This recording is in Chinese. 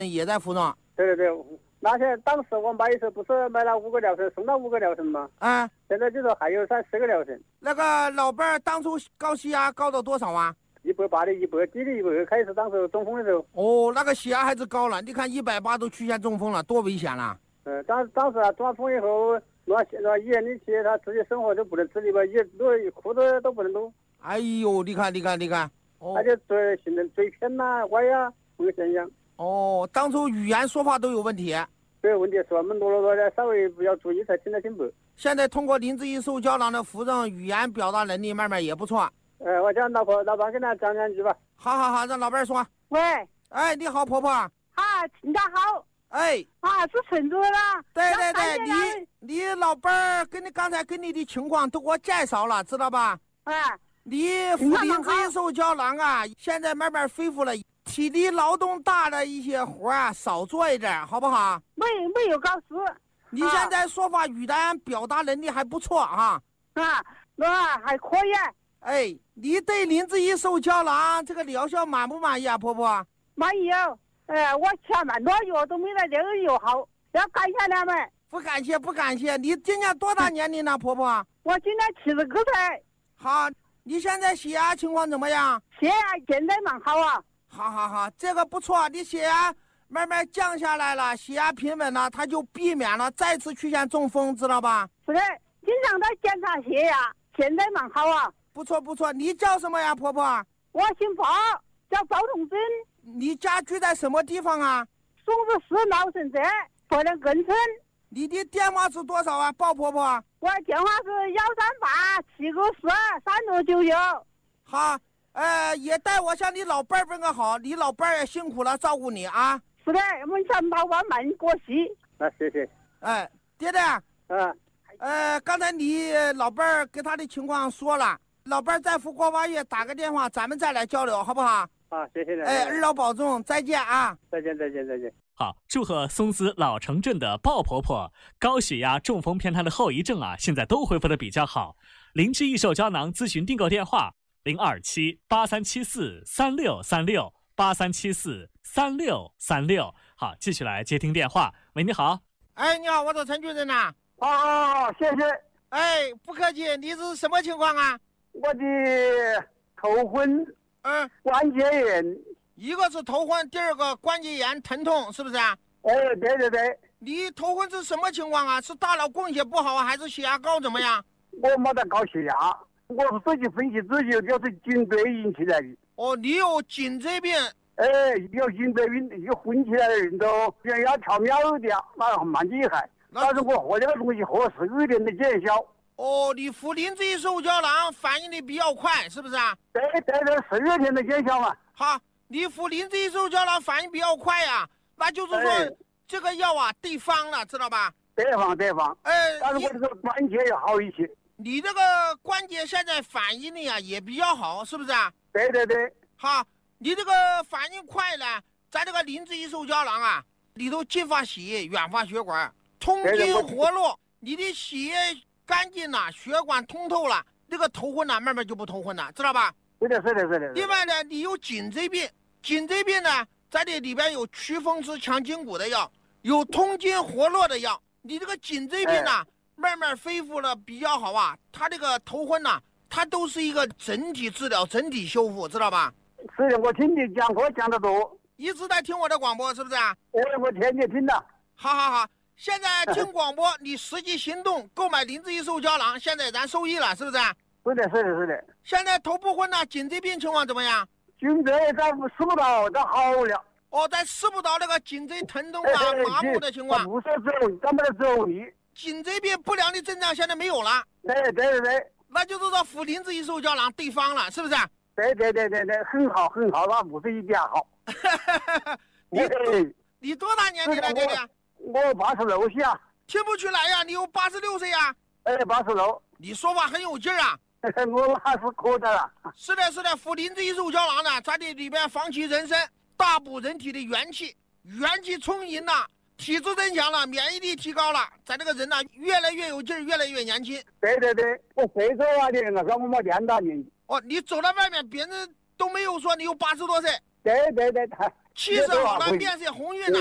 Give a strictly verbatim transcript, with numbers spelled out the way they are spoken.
也在服用。 对对对，那些当时我买的时候不是买了五个疗程，送了五个疗程吗？ 啊， 现在就说还有三十个疗程。 那个老伴儿当初高血压高到多少啊？ 一百八的一百几的一百，开始当时中风的时候。 哦，那个血压还是高了，你看一百八都出现中风了，多危险了。 嗯，当当时啊中风以后，那那医院里去，他自己生活都不能自理吧，也都裤子都不能动。 哎呦，你看你看你看， 哦，他就嘴现在嘴偏呐、歪呀，这个现象。 哦，当初语言说话都有问题。 对，问题是我们多了多稍微比较注意才听得清楚。 现在通过灵芝一手胶囊的服用，语言表达能力慢慢也不错。 呃，我讲老婆老板跟他讲两句吧。 好好好，让老伴说。 喂， 哎，你好，婆婆。 啊，听得好。 哎， 啊，是陈主任啦。 对对对，你你老伴儿跟你刚才跟你的情况都给我介绍了，知道吧？ 啊， 你服灵芝一手胶囊啊，现在慢慢恢复了，体力劳动大的一些活啊少做一点，好不好？ 没没有搞事。 你现在说话语言表达能力还不错啊。 啊，那还可以。 哎，你对灵芝一手胶囊这个疗效满不满意啊，婆婆？ 满意哦。哎，我吃蛮多药都没得这个药好，要感谢他们。 不感谢不感谢，你今年多大年龄了，婆婆？ 我今年七十个岁。 好，你现在血压情况怎么样？ 血压现在蛮好啊。 好好好，这个不错，你血压慢慢降下来了，血压平稳了，它就避免了再次出现中风，知道吧？ 是的，经常在检查血压，现在蛮好啊。 不错不错，你叫什么呀，婆婆？ 我姓包，叫包同珍。 你家居在什么地方啊？ 松子市老城镇河南根村。 你的电话是多少啊，包婆婆？ 我电话是幺三八七个四三六九九。 好，呃，也带我向你老伴儿问个好，你老伴儿也辛苦了，照顾你啊。 是的，我们全包完慢过期。 那谢谢。 哎，爹爹。 嗯。 呃，刚才你老伴儿给他的情况说了，老伴儿在福过完月打个电话，咱们再来交流，好不好？ 啊，谢谢。 哎，二老保重，再见啊！ 再见，再见，再见。 好，祝贺松滋老城镇的鲍婆婆高血压、中风偏瘫的后遗症啊，现在都恢复的比较好。灵芝益寿胶囊咨询订购电话：零二七八三七四三六三六八三七四三六三六。好，继续来接听电话。喂，你好。 哎，你好，我是陈主任呐。 哦，谢谢。 哎，不客气，你是什么情况啊？ 我的头昏， 嗯， 关节炎。 一个是头昏，第二个关节炎疼痛，是不是啊？ 哎，对对对。 你头昏是什么情况啊？是大脑供血不好啊，还是血压高怎么样？ 我没得高血压，我自己分析自己就是颈椎引起来的。 哦，你有颈椎病？ 哎，有颈椎病，一混起来的人都血压跳秒的，那蛮厉害。但是我喝这个东西喝是有点的见效。 哦，你服灵芝一手胶囊反应的比较快，是不是啊？ 对对对，十月天的见效嘛。 好，你服灵芝一手胶囊反应比较快呀、啊，那就是说、哎、这个药啊对方了，知道吧？ 对方对方。 哎， 但是我这个关节要好一些。 你这个关节现在反应力啊也比较好，是不是啊？ 对对对。 好，你这个反应快呢，咱这个灵芝一手胶囊啊，里头近发血液、远发血管。通经活络，你的血液干净了，血管通透了，那个头昏呢，慢慢就不头昏了，知道吧？ 是的，是的，是的。 另外呢，你有颈椎病，颈椎病呢，在这里边有祛风湿、强筋骨的药，有通经活络的药。你这个颈椎病呢，哎、慢慢恢复了比较好啊。它这个头昏呢，它都是一个整体治疗、整体修复，知道吧？ 是的，我听你讲课讲得多， 一直在听我的广播，是不是啊？ 我我天天听的。 好好好。现在听广播，你实际行动购买灵芝一手胶囊，现在咱受益了，是不是？ 是的，是的，是的。 现在头不昏呢，颈椎病情况怎么样？ 颈椎在吃不到，都好了。 哦，在吃不到那个颈椎疼痛啊、麻木的情况。 不是走，咱们的走力。 颈椎病不良的症状现在没有了。 对对对对。 那就是说服灵芝一手胶囊对方了，是不是？ 对对对对对，很好很好，那不是一点好。 你你多大年纪了，弟弟？ 我八十六岁啊。 听不出来呀，你有八十六岁呀？ 哎，八十六。 你说话很有劲儿啊。 我还是可的了。 是的，是的，服灵芝一手胶囊呢，在这里边防其人参，大补人体的元气，元气充盈了，体质增强了，免疫力提高了，咱这个人呢越来越有劲儿，越来越年轻。 对对对，我岁数啊的人啊，跟我们练大年纪。 哦，你走到外面，别人都没有说你有八十多岁。 对对对，他气色好了，面色红润了。